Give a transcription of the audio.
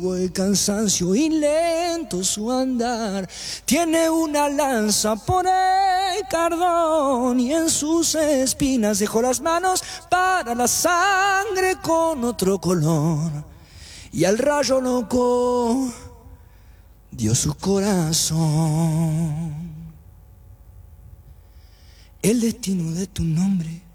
fatigo el cansancio y lento su andar. Tiene una lanza por el cardón y en sus espinas dejó las manos para la sangre con otro color. Y al rayo loco dio su corazón. El destino de tu nombre